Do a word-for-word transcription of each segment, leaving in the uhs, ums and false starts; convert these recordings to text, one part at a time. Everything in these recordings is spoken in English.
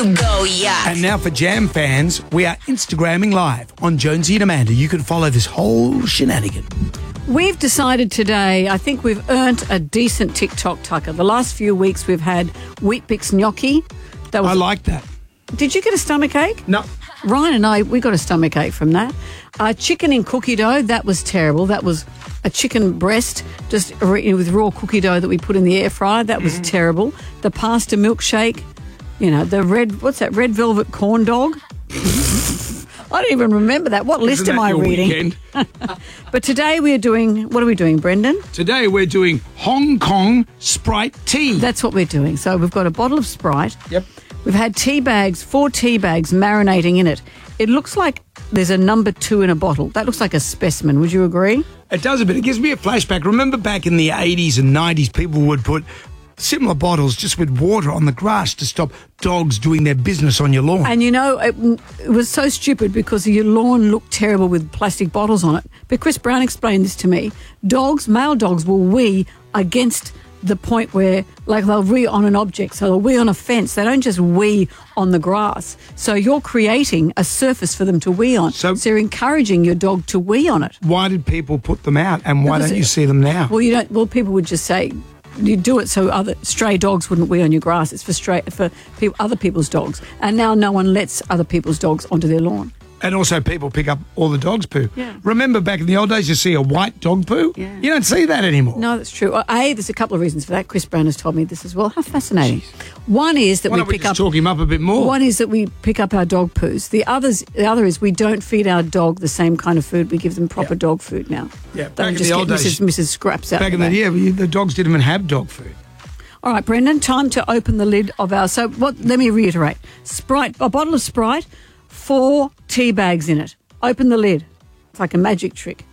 Go, yeah. And now for Jam fans, we are Instagramming live on Jonesy and Amanda. You can follow this whole shenanigan. We've decided today, I think we've earned a decent TikTok tucker. The last few weeks we've had Wheat Bix gnocchi. That was, I like that. Did you get a stomach ache? No. Ryan and I, we got a stomach ache from that. Uh, chicken in cookie dough, that was terrible. That was a chicken breast just re- with raw cookie dough that we put in the air fryer. That was mm. terrible. The pasta milkshake, you know, the red, what's that, red velvet corn dog? I don't even remember that. What list Isn't am that I your reading? But today we are doing, what are we doing, Brendan? Today we're doing Hong Kong Sprite tea. That's what we're doing. So we've got a bottle of Sprite. Yep. We've had tea bags, four tea bags marinating in it. It looks like there's a number two in a bottle. That looks like a specimen. Would you agree? It does a bit. It gives me a flashback. Remember back in the eighties and nineties, people would put similar bottles just with water on the grass to stop dogs doing their business on your lawn. And, you know, it, it was so stupid because your lawn looked terrible with plastic bottles on it. But Chris Brown explained this to me. Dogs, male dogs, will wee against the point where, like, they'll wee on an object. So they'll wee on a fence. They don't just wee on the grass. So you're creating a surface for them to wee on. So, so you're encouraging your dog to wee on it. Why did people put them out and why because don't you it, see them now? Well, you don't. Well, people would just say, you do it so other stray dogs wouldn't wee on your grass. It's for stray for people, other people's dogs. And now no one lets other people's dogs onto their lawn. And also people pick up all the dog's poo. Yeah. Remember back in the old days you see a white dog poo? Yeah. You don't see that anymore. No, that's true. A, there's a couple of reasons for that. Chris Brown has told me this as well. How fascinating. Jeez. One is that Why we don't we pick just up... talk him up a bit more? One is that we pick up our dog poos. The, others, the other is we don't feed our dog the same kind of food. We give them proper yeah. dog food now. Yeah, Don't back in just the old get days... Missus Missus Scraps out Back in the the year, the dogs didn't even have dog food. All right, Brendan, time to open the lid of our... So what? Let me reiterate. Sprite, a bottle of Sprite, four tea bags in it. Open the lid. It's like a magic trick.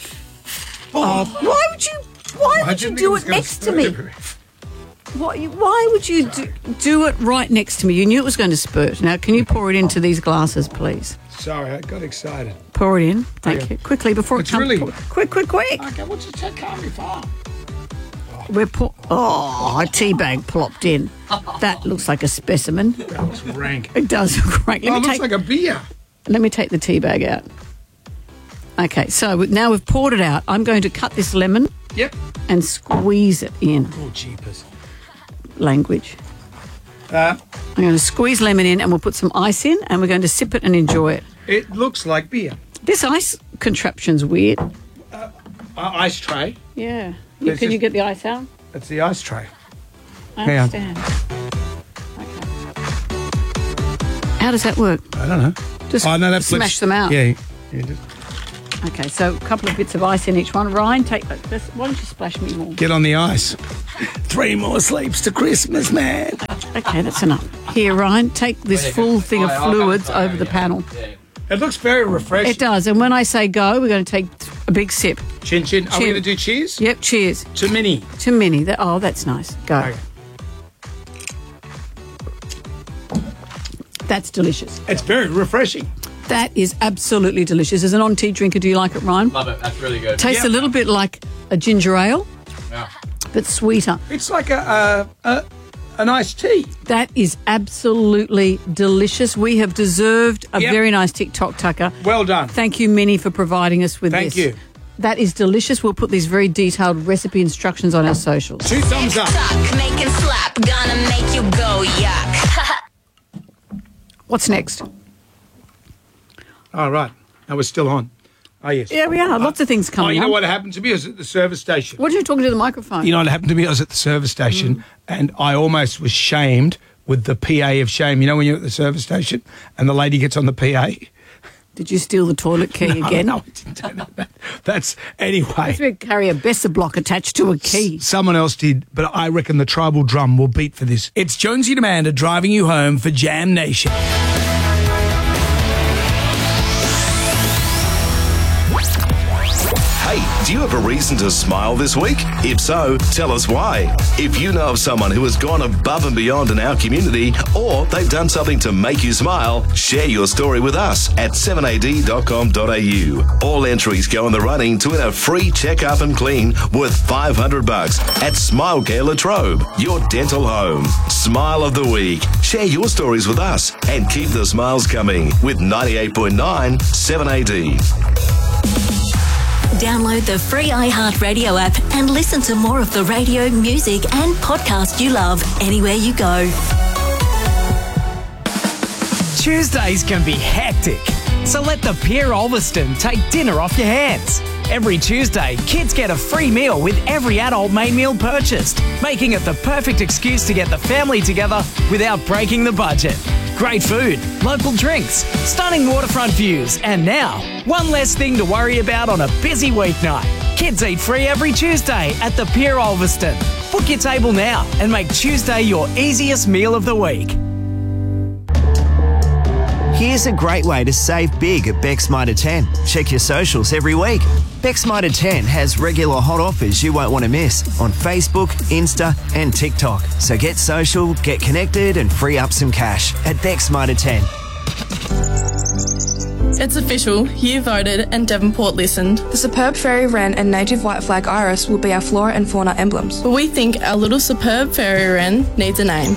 Oh, why would you? Why would you do it next to me? Why? Why would you do, do it right next to me? You knew it was going to spurt. Now, can you pour it into these glasses, please? Sorry, I got excited. Pour it in. Thank okay. you. Quickly before it's it comes. Really... Quick, quick, quick. Okay, what's it take? Can't be far. We're pour- oh, a tea bag plopped in. That looks like a specimen. That looks rank. It does look rank. Let oh, me it looks take, like a beer. Let me take the tea bag out. Okay, so now we've poured it out. I'm going to cut this lemon. Yep. And squeeze it in. Oh, jeepers. Language. Uh, I'm going to squeeze lemon in and we'll put some ice in and we're going to sip it and enjoy it. It looks like beer. This ice contraption's weird. Uh, ice tray. Yeah. You, can just, you get the ice out? It's the ice tray. I understand. Okay. How does that work? I don't know. Just oh, no, that smash flips. them out. Yeah. yeah just... Okay, so a couple of bits of ice in each one. Ryan, take this. Why don't you splash me more? Get on the ice. Three more sleeps to Christmas, man. Okay, that's enough. Here, Ryan, take this full thing of fluids over the panel. It looks very refreshing. It does, and when I say go, we're going to take a big sip. Chin chin. Are we going to do cheers? Yep, cheers. To Minnie. To Minnie. That, oh, that's nice. Go. Okay. That's delicious. It's very refreshing. That is absolutely delicious. As a non-tea drinker, do you like it, Ryan? Love it. That's really good. Tastes yeah. a little bit like a ginger ale, yeah. but sweeter. It's like a, a, a an iced tea. That is absolutely delicious. We have deserved a yep. very nice TikTok tucker. Well done. Thank you, Minnie, for providing us with Thank this. Thank you. That is delicious. We'll put these very detailed recipe instructions on our socials. Two thumbs up. TikTok, make it slap, gonna make you go yuck. What's next? Oh, right. Now we're still on. Oh, yes. Yeah, we are. Lots of things coming Oh, you know up. what happened to me? I was at the service station. What are you talking to the microphone? You know what happened to me? I was at the service station mm. and I almost was shamed with the P A of shame. You know when you're at the service station and the lady gets on the P A? Did you steal the toilet key no, again? No, I didn't do that. That's, anyway. That's where carry a Besser block attached to a key. S- someone else did, but I reckon the tribal drum will beat for this. It's Jonesy and Amanda driving you home for Jam Nation. Hey, do you have a reason to smile this week? If so, tell us why. If you know of someone who has gone above and beyond in our community, or they've done something to make you smile, share your story with us at seven a d dot com dot a u. All entries go in the running to win a free check-up and clean worth five hundred bucks at Smile Care Latrobe, your dental home. Smile of the week. Share your stories with us and keep the smiles coming with ninety-eight point nine seven A D. Download the free iHeartRadio app and listen to more of the radio, music and podcast you love anywhere you go. Tuesdays can be hectic, so let the Pier Ulverston take dinner off your hands. Every Tuesday, kids get a free meal with every adult main meal purchased, making it the perfect excuse to get the family together without breaking the budget. Great food, local drinks, stunning waterfront views, and now, one less thing to worry about on a busy weeknight. Kids eat free every Tuesday at the Pier Ulverston. Book your table now and make Tuesday your easiest meal of the week. Here's a great way to save big at Beck's Mitre ten. Check your socials every week. Beck's Mitre ten has regular hot offers you won't want to miss on Facebook, Insta and TikTok. So get social, get connected and free up some cash at Beck's Mitre ten. It's official, you voted and Devonport listened. The superb fairy wren and native white flag iris will be our flora and fauna emblems. But we think our little superb fairy wren needs a name.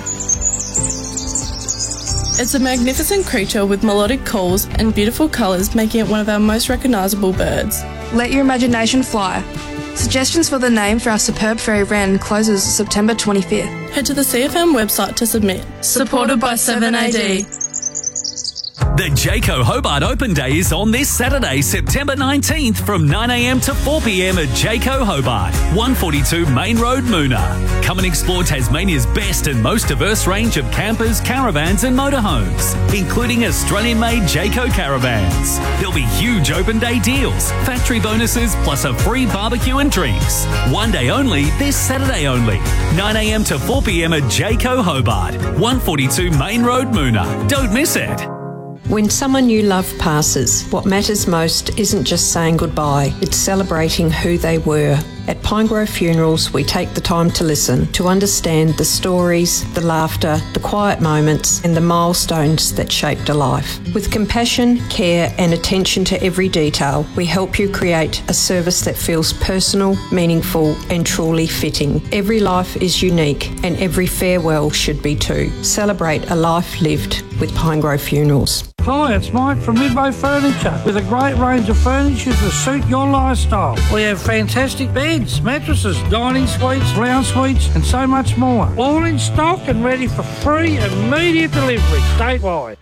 It's a magnificent creature with melodic calls and beautiful colours, making it one of our most recognisable birds. Let your imagination fly. Suggestions for the name for our superb fairy wren closes September twenty-fifth. Head to the C F M website to submit. Supported by seven A D. The Jayco Hobart Open Day is on this Saturday, September nineteenth from nine a m to four p m at Jayco Hobart, one forty-two Main Road, Moona. Come and explore Tasmania's best and most diverse range of campers, caravans and motorhomes, including Australian-made Jayco caravans. There'll be huge open day deals, factory bonuses plus a free barbecue and drinks. One day only, this Saturday only, nine a m to four p m at Jayco Hobart, one forty-two Main Road, Moona. Don't miss it. When someone you love passes, what matters most isn't just saying goodbye, it's celebrating who they were. At Pinegrove Funerals, we take the time to listen, to understand the stories, the laughter, the quiet moments, and the milestones that shaped a life. With compassion, care, and attention to every detail, we help you create a service that feels personal, meaningful, and truly fitting. Every life is unique, and every farewell should be too. Celebrate a life lived with Pinegrove Funerals. Hi, it's Mike from Midway Furniture with a great range of furniture to suit your lifestyle. We have fantastic beds, mattresses, dining suites, lounge suites and so much more. All in stock and ready for free immediate delivery statewide.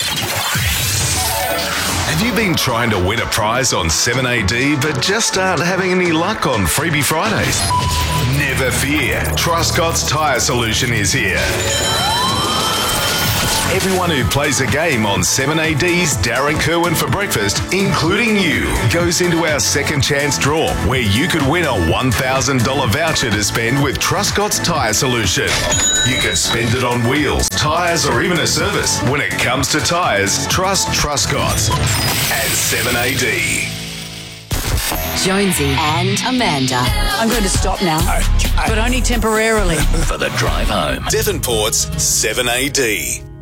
Have you been trying to win a prize on seven A D but just aren't having any luck on Freebie Fridays? Never fear, Truscott's Tyre Solution is here. Everyone who plays a game on seven A D's Darren Kerwin for breakfast, including you, goes into our second chance draw where you could win a one thousand dollars voucher to spend with Truscott's Tyre Solution. You can spend it on wheels, tyres or even a service. When it comes to tyres, trust Truscott's at seven A D. Jonesy and Amanda. I'm going to stop now, but only temporarily. For the drive home. Devonport's seven A D.